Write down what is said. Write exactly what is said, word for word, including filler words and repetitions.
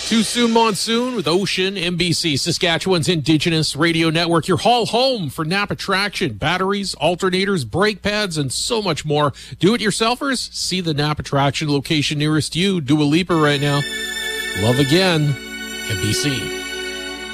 Too Soon Monsoon with Ocean, M B C, Saskatchewan's Indigenous Radio Network, your haul home for Napa Traction, batteries, alternators, brake pads, and so much more. Do-it-yourselfers? See the Napa Traction location nearest you. Dua Lipa right now. Love Again, M B C.